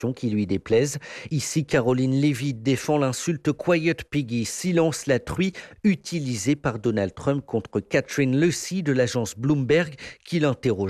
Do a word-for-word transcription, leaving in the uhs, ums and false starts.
qui lui déplaisent. Ici, Caroline Lévy défend l'insulte Quiet Piggy, silence la truie, utilisée par Donald Trump contre Catherine Lucey de l'agence Bloomberg qui l'interroge